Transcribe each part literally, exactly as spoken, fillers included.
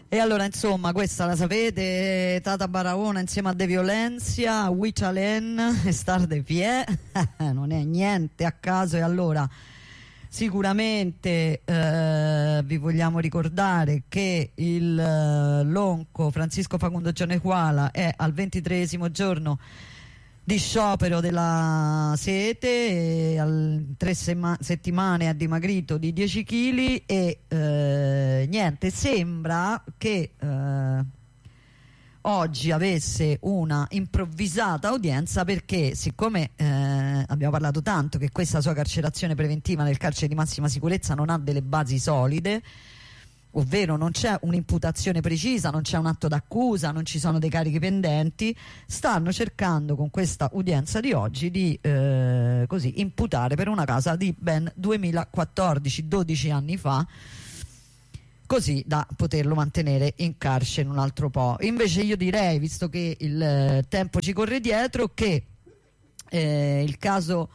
E allora insomma questa la sapete, Tata Barahona insieme a De Violencia, Wichalen e Star de Pie, non è niente a caso. E allora sicuramente eh, vi vogliamo ricordare che il eh, lonco Francisco Facundo Gianequala è al ventitreesimo giorno di sciopero della sete, e al tre settimane ha dimagrito di dieci chili e eh, niente, sembra che eh, oggi avesse una improvvisata udienza, perché siccome eh, abbiamo parlato tanto che questa sua carcerazione preventiva nel carcere di massima sicurezza non ha delle basi solide, ovvero non c'è un'imputazione precisa, non c'è un atto d'accusa, non ci sono dei carichi pendenti, stanno cercando con questa udienza di oggi di eh, così imputare per una causa di ben duemilaquattordici, dodici anni fa, così da poterlo mantenere in carcere un altro po'. Invece io direi, visto che il eh, tempo ci corre dietro, che eh, il caso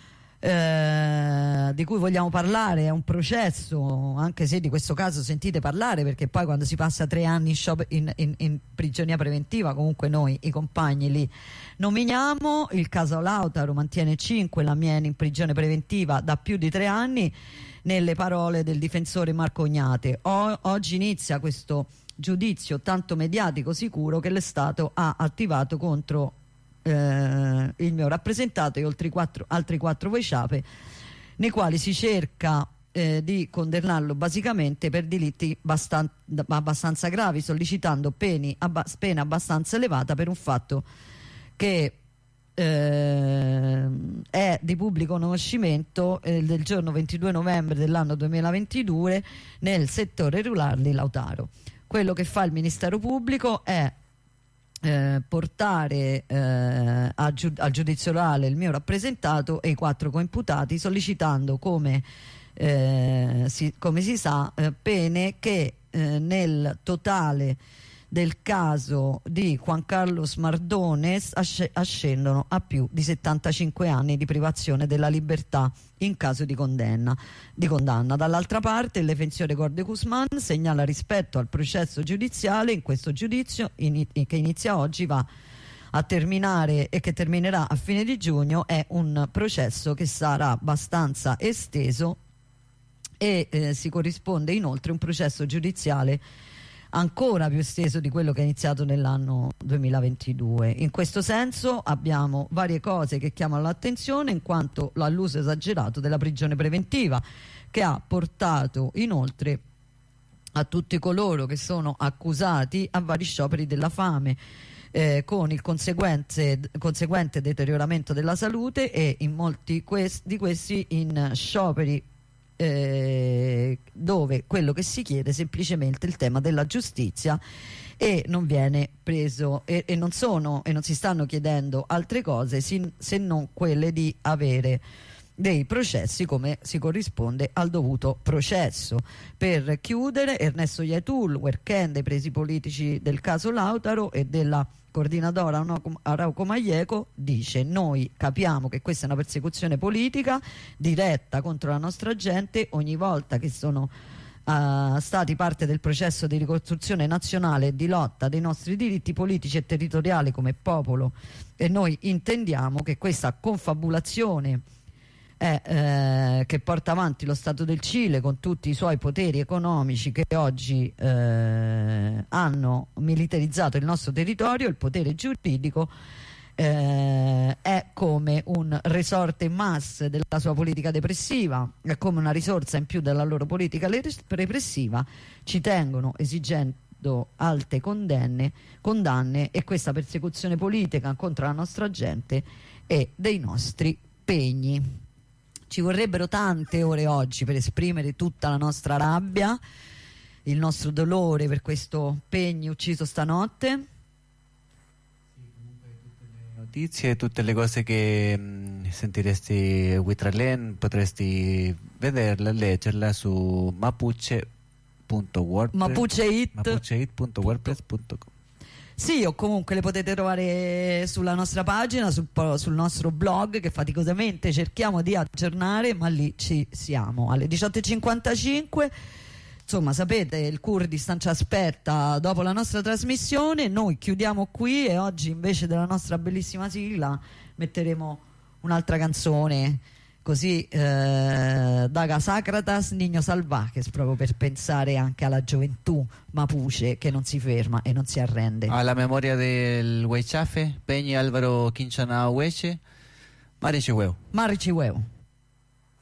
Eh, di cui vogliamo parlare è un processo, anche se di questo caso sentite parlare, perché poi quando si passa tre anni in, shop, in, in, in prigionia preventiva comunque noi i compagni li nominiamo. Il caso Lautaro mantiene cinque, la Mieni in prigione preventiva da più di tre anni, nelle parole del difensore Marco Ognate. O, oggi inizia questo giudizio tanto mediatico sicuro che l'Estato ha attivato contro Eh, il mio rappresentato e oltre quattro, altri quattro vociape, nei quali si cerca eh, di condannarlo basicamente per delitti bastan abbastanza gravi, sollecitando peni, abba pena abbastanza elevata per un fatto che eh, è di pubblico conoscimento eh, del giorno ventidue novembre dell'anno duemilaventidue nel settore rurale di Lautaro. Quello che fa il Ministero Pubblico è Eh, portare eh, a giu al giudizio orale il mio rappresentato e i quattro coimputati, sollecitando, come, eh, si, come si sa, eh, pene che eh, nel totale del caso di Juan Carlos Mardones asc ascendono a più di settantacinque anni di privazione della libertà in caso di condanna. Di condanna. Dall'altra parte il difensore Gorde Guzman segnala, rispetto al processo giudiziale, in questo giudizio in, che inizia oggi, va a terminare e che terminerà a fine di giugno, è un processo che sarà abbastanza esteso e eh, si corrisponde inoltre a un processo giudiziale ancora più esteso di quello che è iniziato nell'anno duemilaventidue. In questo senso abbiamo varie cose che chiamano l'attenzione, in quanto l'uso esagerato della prigione preventiva, che ha portato inoltre a tutti coloro che sono accusati a vari scioperi della fame, eh, con il conseguente, conseguente deterioramento della salute, e in molti quest di questi in scioperi Eh, dove quello che si chiede è semplicemente il tema della giustizia e non viene preso e, e non sono e non si stanno chiedendo altre cose sin, se non quelle di avere dei processi come si corrisponde al dovuto processo. Per chiudere, Ernesto Yaitul, Werken, dei presi politici del caso Lautaro e della coordinatore Arauco Maglieco, dice: noi capiamo che questa è una persecuzione politica diretta contro la nostra gente. Ogni volta che sono uh, stati parte del processo di ricostruzione nazionale e di lotta dei nostri diritti politici e territoriali come popolo, e noi intendiamo che questa confabulazione È, eh, che porta avanti lo Stato del Cile con tutti i suoi poteri economici che oggi eh, hanno militarizzato il nostro territorio, il potere giuridico, eh, è come un resorte in masse della sua politica depressiva, è come una risorsa in più della loro politica repressiva. Ci tengono esigendo alte condanne, condanne e questa persecuzione politica contro la nostra gente e dei nostri pegni. Ci vorrebbero tante ore oggi per esprimere tutta la nostra rabbia, il nostro dolore per questo Pegni ucciso stanotte. Notizie, tutte le cose che mh, sentiresti Witralen potresti vederle e leggerle su mapuche punto wordpress punto wordpress punto com. Sì, o comunque le potete trovare sulla nostra pagina, sul, sul nostro blog, che faticosamente cerchiamo di aggiornare, ma lì ci siamo. Alle diciotto e cinquantacinque insomma sapete, il Kurdistan ci aspetta dopo la nostra trasmissione. Noi chiudiamo qui e oggi invece della nostra bellissima sigla metteremo un'altra canzone, così eh, Daga Sacratas, Niño Salvajes, proprio per pensare anche alla gioventù mapuche che non si ferma e non si arrende. Alla memoria del Huaychafe, Peña Álvaro Quinchana Hueche, Marichihueu. Marichihueu.